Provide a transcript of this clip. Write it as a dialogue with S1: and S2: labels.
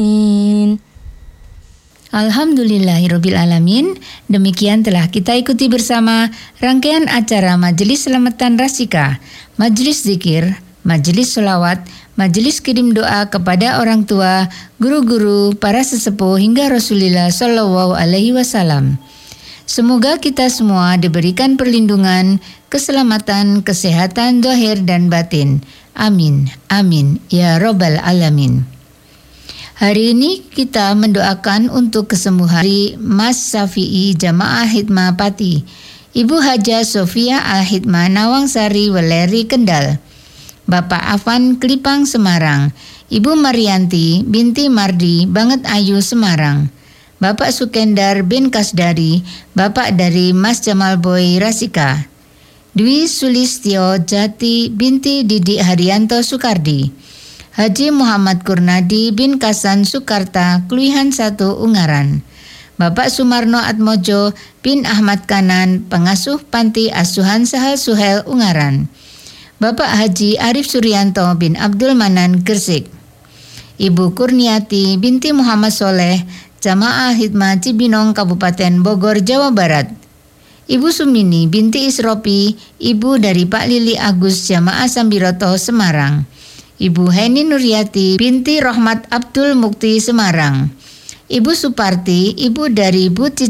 S1: Alhamdulillahirabbil alamin. Demikian telah kita ikuti bersama rangkaian acara Majelis Selamatan Rasika, Majelis Zikir, Majelis Sholawat, Majelis Kirim Doa kepada orang tua, guru-guru, para sesepuh hingga Rasulullah Shallallahu Alaihi Wasallam. Semoga kita semua diberikan perlindungan, keselamatan, kesehatan zahir dan batin. Amin, amin, ya Rabbal Alamin. Hari ini kita mendoakan untuk kesembuhan Mas Syafi'i Jamaah Hikmah Pati, Ibu Hajah Sofia Al-Hikmah Nawangsari Weleri Kendal, Bapak Afan Klipang Semarang, Ibu Marianti binti Mardi Banget Ayu Semarang, Bapak Sukendar bin Kasdari, Bapak dari Mas Jamal Boy Rasika, Dwi Sulistyo Jati binti Didi Haryanto Sukardi, Haji Muhammad Kurnadi bin Kasan Sukarta, Kluihan 1 Ungaran, Bapak Sumarno Atmojo bin Ahmad Kanan, Pengasuh Panti Asuhan Sahal Suhel Ungaran, Bapak Haji Arif Suryanto bin Abdul Manan Gresik, Ibu Kurniati binti Muhammad Soleh, Jamaah Hikmah Cibinong Kabupaten Bogor, Jawa Barat, Ibu Sumini binti Isropi, Ibu dari Pak Lili Agus Jamaah Sambiroto Semarang, Ibu Heni Nuryati binti Rohmat Abdul Mukti Semarang, Ibu Suparti, Ibu dari Bu